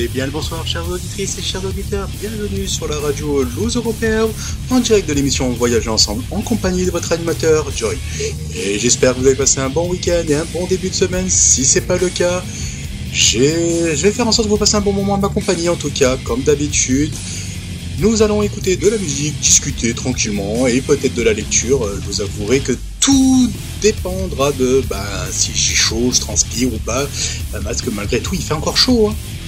Et bien le bonsoir chères auditrices et chers auditeurs, bienvenue sur la radio Lose Européenne, en direct de l'émission Voyager ensemble, en compagnie de votre animateur Joy. Et j'espère que vous avez passé un bon week-end et un bon début de semaine. Si c'est pas le cas, je vais faire en sorte de vous passer un bon moment à ma compagnie. En tout cas, comme d'habitude, nous allons écouter de la musique, discuter tranquillement et peut-être de la lecture. Je vous avouerai que tout dépendra de si j'ai chaud, je transpire ou pas, parce que malgré tout il fait encore chaud, hein.